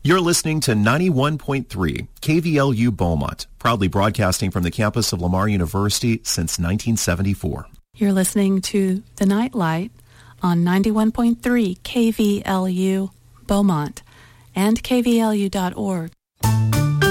You're listening to 91.3 KVLU Beaumont, proudly broadcasting from the campus of Lamar University since 1974. You're listening to The Nightlight on 91.3 KVLU Beaumont and kvlu.org.